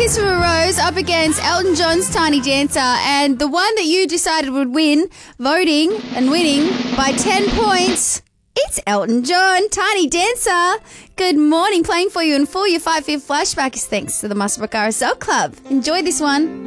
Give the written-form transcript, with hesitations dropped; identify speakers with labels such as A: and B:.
A: Kiss from a Rose up against Elton John's Tiny Dancer, and the one that you decided would win, voting and winning by 10 points, it's Elton John, Tiny Dancer. Good morning, playing for you and for your 5 Feet Flashback is thanks to the Muswellbrook RSL Club. Enjoy this one.